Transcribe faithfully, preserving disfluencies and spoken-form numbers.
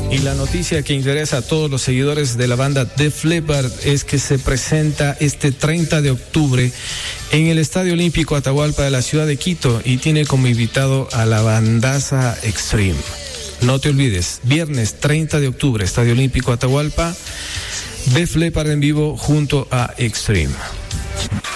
Y la noticia que interesa a todos los seguidores de la banda Def Leppard es que se presenta este treinta de octubre en el Estadio Olímpico Atahualpa de la ciudad de Quito y tiene como invitado a la bandaza Extreme. No te olvides, viernes treinta de octubre, Estadio Olímpico Atahualpa, Def Leppard en vivo junto a Extreme.